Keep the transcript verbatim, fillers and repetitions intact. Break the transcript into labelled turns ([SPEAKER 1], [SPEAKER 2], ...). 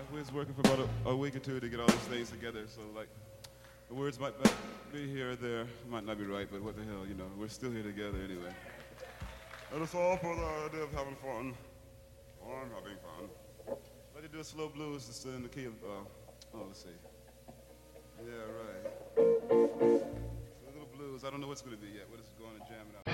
[SPEAKER 1] we was working for about a, a week or two to get all these things together, so like, the words might not be here or there, might not be right, but what the hell, you know, we're still here together anyway. And it's all for the idea of having fun. I'm having fun. Let me do a slow blues just in the key of, uh, oh, let's see. Yeah, right. So a little blues, I don't know what's gonna be yet, we're just going to jam it out.